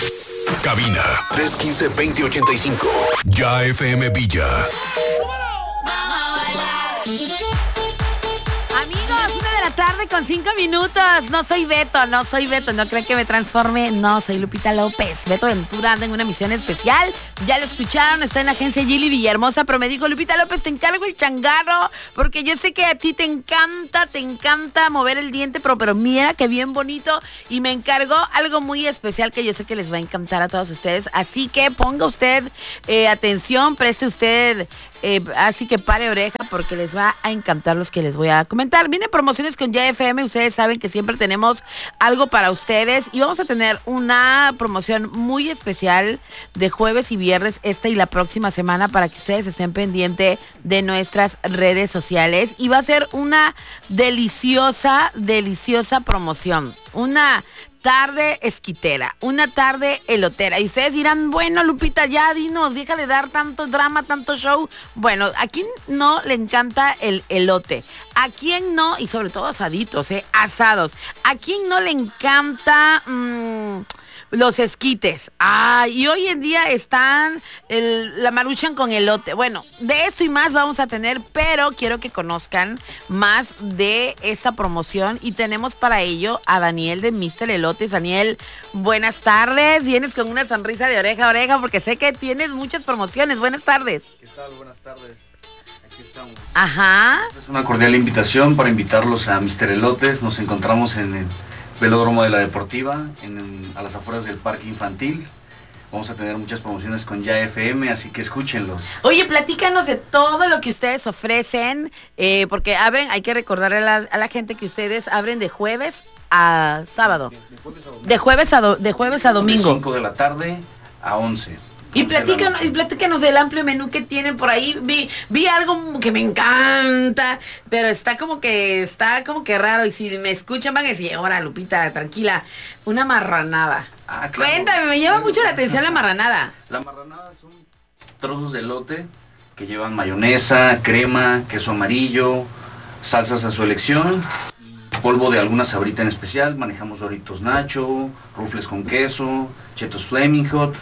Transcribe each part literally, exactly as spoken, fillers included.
Cabina tres uno cinco, dos cero ocho cinco. Ya F M Villa. Amigos, una de la tarde con cinco minutos. No soy Beto, no soy Beto. No creen que me transforme. No, soy Lupita López. Beto Ventura anda en una misión especial. Ya lo escucharon, está en la agencia Gili Villahermosa. Pero me dijo, Lupita López, te encargo el changarro. Porque yo sé que a ti te encanta, te encanta mover el diente. Pero, pero mira que bien bonito. Y me encargó algo muy especial que yo sé que les va a encantar a todos ustedes. Así que ponga usted eh, atención, preste usted... Eh, así que pare oreja porque les va a encantar los que les voy a comentar. Vienen promociones con Ya F M, ustedes saben que siempre tenemos algo para ustedes y vamos a tener una promoción muy especial de jueves y viernes esta y la próxima semana para que ustedes estén pendientes de nuestras redes sociales y va a ser una deliciosa, deliciosa promoción. Una tarde esquitera, una tarde elotera. Y ustedes dirán, bueno, Lupita, ya dinos, deja de dar tanto drama, tanto show. Bueno, ¿a quién no le encanta el elote? ¿A quién no? Y sobre todo asaditos, ¿eh? Asados. ¿A quién no le encanta... Mmm, los esquites? Ah, y hoy en día están el, la maruchan con elote. Bueno, de esto y más vamos a tener, pero quiero que conozcan más de esta promoción y tenemos para ello a Daniel de míster Elotes. Daniel, buenas tardes. Vienes con una sonrisa de oreja a oreja porque sé que tienes muchas promociones. Buenas tardes. ¿Qué tal? Buenas tardes. Aquí estamos. Ajá. Es una cordial invitación para invitarlos a míster Elotes. Nos encontramos en el Velódromo de la Deportiva, en, en, a las afueras del Parque Infantil. Vamos a tener muchas promociones con Ya F M, así que escúchenlos. Oye, platícanos de todo lo que ustedes ofrecen, eh, porque abren, hay que recordarle a la, a la gente que ustedes abren de jueves a sábado. De, de, jueves, a de jueves a do, de jueves a domingo. De cinco de la tarde a once. Y platícanos, y platícanos del amplio menú que tienen por ahí. Vi, vi algo que me encanta, pero está como que, está como que raro. Y si me escuchan van a decir, ahora Lupita, tranquila, una marranada. Ah, claro. Cuéntame, me llama mucho la atención la marranada. La marranada son trozos de elote que llevan mayonesa, crema, queso amarillo, salsas a su elección, polvo de alguna sabrita en especial. Manejamos Doritos Nacho, rufles con queso, Chetos Flaming Hot.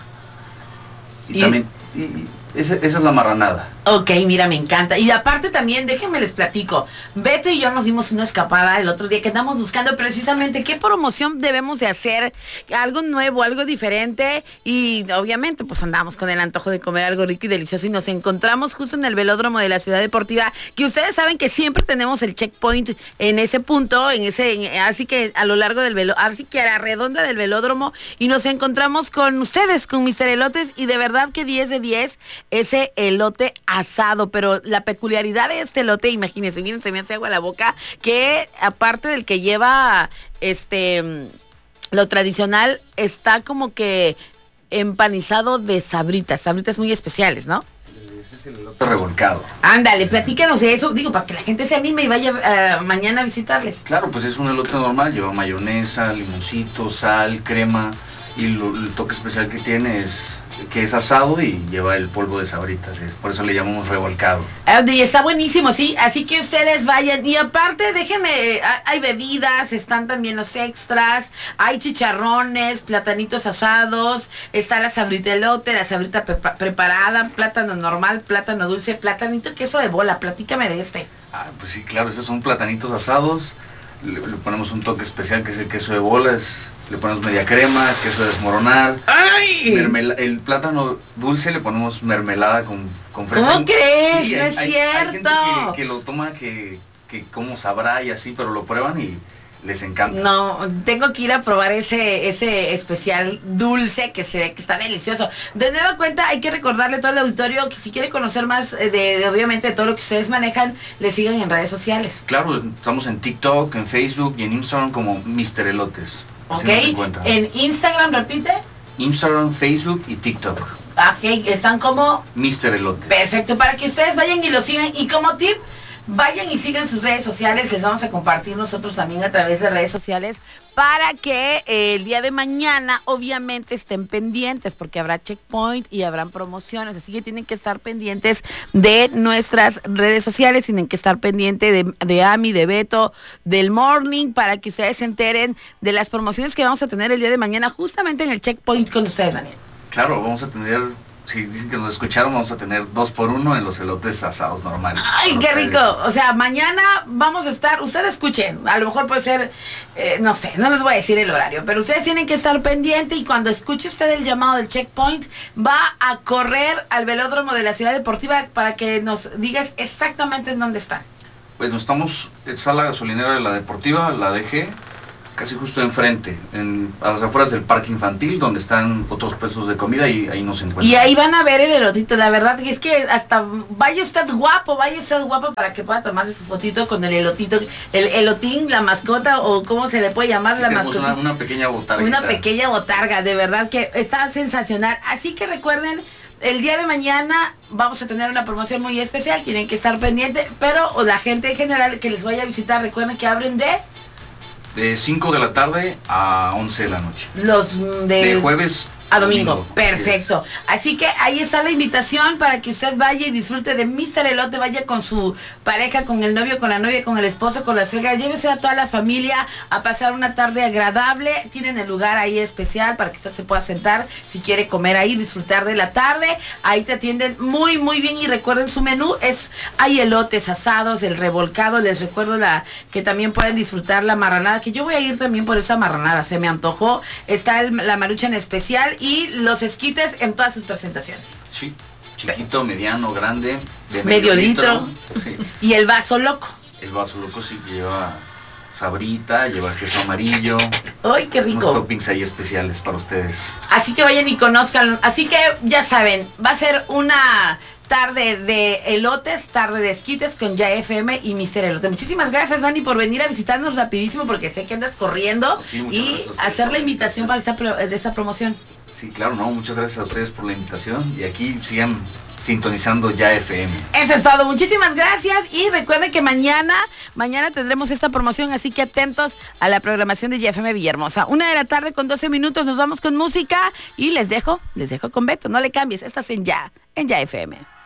Y, y también, y, y esa, esa es la marranada. Ok, mira, me encanta. Y aparte también, déjenme les platico. Beto y yo nos dimos una escapada el otro día que andamos buscando precisamente qué promoción debemos de hacer. Algo nuevo, algo diferente. Y obviamente pues andamos con el antojo de comer algo rico y delicioso. Y nos encontramos justo en el velódromo de la Ciudad Deportiva. Que ustedes saben que siempre tenemos el checkpoint en ese punto. en ese en, Así que a lo largo del velódromo, así que a la redonda del velódromo. Y nos encontramos con ustedes, con míster Elotes. Y de verdad que diez de diez ese elote asado, pero la peculiaridad de este elote, imagínense, miren, se me hace agua la boca, que aparte del que lleva este lo tradicional, está como que empanizado de sabritas, sabritas muy especiales, ¿no? Sí, ese es el elote revolcado. Ándale, platícanos de eso, digo, para que la gente se anime y vaya uh, mañana a visitarles. Claro, pues es un elote normal, lleva mayonesa, limoncito, sal, crema, y lo, el toque especial que tiene es que es asado y lleva el polvo de sabritas, es, por eso le llamamos revolcado. Y está buenísimo, sí, así que ustedes vayan. Y aparte, déjenme, hay bebidas, están también los extras, hay chicharrones, platanitos asados, está la sabrita elote, la sabrita prepa- preparada, plátano normal, plátano dulce, platanito queso de bola. Platícame de este. Ah, pues sí, claro, estos son platanitos asados, le, le ponemos un toque especial que es el queso de bola, es... Le ponemos media crema, queso de desmoronar. ¡Ay! Mermela, el plátano dulce le ponemos mermelada con, con fresa. ¿Cómo crees? Sí, no hay, es hay, cierto. Hay gente que, que lo toma, que, que cómo sabrá y así, pero lo prueban y les encanta. No, tengo que ir a probar ese ese especial dulce que se ve que está delicioso. De nueva cuenta, hay que recordarle a todo el auditorio que si quiere conocer más de, de obviamente de todo lo que ustedes manejan, le sigan en redes sociales. Claro, estamos en TikTok, en Facebook y en Instagram como míster Elotes. Ok, en Instagram, repite. Instagram, Facebook y TikTok. Ok, están como míster Elotes. Perfecto, para que ustedes vayan y lo sigan. Y como tip, vayan y sigan sus redes sociales, les vamos a compartir nosotros también a través de redes sociales para que eh, el día de mañana obviamente estén pendientes porque habrá checkpoint y habrán promociones, así que tienen que estar pendientes de nuestras redes sociales, tienen que estar pendientes de, de Ami, de Beto, del Morning, para que ustedes se enteren de las promociones que vamos a tener el día de mañana justamente en el checkpoint con ustedes, Daniel. Claro, vamos a tener, si dicen que nos escucharon, vamos a tener dos por uno en los elotes asados normales. ¡Ay, qué rico! O sea, mañana vamos a estar, ustedes escuchen, a lo mejor puede ser, eh, no sé, no les voy a decir el horario, pero ustedes tienen que estar pendientes y cuando escuche usted el llamado del checkpoint, va a correr al velódromo de la Ciudad Deportiva para que nos digas exactamente en dónde están. Bueno, estamos en sala gasolinera de la Deportiva, la D G, casi justo enfrente, en, a las afueras del parque infantil, donde están otros puestos de comida y ahí nos encuentran. Y ahí van a ver el elotito, la verdad que es que hasta vaya usted guapo, vaya usted guapo para que pueda tomarse su fotito con el elotito, el elotín, la mascota o cómo se le puede llamar, sí, la mascota. Una, una pequeña botarga. Una pequeña botarga, de verdad que está sensacional. Así que recuerden, el día de mañana vamos a tener una promoción muy especial, tienen que estar pendientes, pero o la gente en general que les vaya a visitar, recuerden que abren de... De cinco de la tarde a once de la noche. Los de, de jueves a domingo. domingo. Perfecto. Así que ahí está la invitación para que usted vaya y disfrute de míster Elote, vaya con su pareja, con el novio, con la novia, con el esposo, con la suegra, llévese a toda la familia a pasar una tarde agradable. Tienen el lugar ahí especial para que usted se pueda sentar si quiere comer ahí, disfrutar de la tarde. Ahí te atienden muy muy bien y recuerden su menú es hay elotes asados, el revolcado, les recuerdo la que también pueden disfrutar la marranada, que yo voy a ir también por esa marranada, se me antojó. Está el, la marucha en especial y los esquites en todas sus presentaciones. Sí, chiquito, mediano, grande, de medio, medio litro. litro. Sí. Y el vaso loco. El vaso loco sí lleva sabrita, lleva queso amarillo. ¡Ay, qué rico! Unos toppings ahí especiales para ustedes. Así que vayan y conozcan. Así que ya saben, va a ser una tarde de elotes, tarde de esquites con Ya F M y míster Elote. Muchísimas gracias, Dani, por venir a visitarnos rapidísimo porque sé que andas corriendo sí, y hacer la invitación para esta, de esta promoción. Sí, claro, no, muchas gracias a ustedes por la invitación y aquí sigan sintonizando Ya F M. Eso es todo, muchísimas gracias y recuerden que mañana, mañana tendremos esta promoción, así que atentos a la programación de Ya F M Villahermosa. Una de la tarde con doce minutos, nos vamos con música y les dejo, les dejo con Beto, no le cambies, estás en Ya, en Ya F M.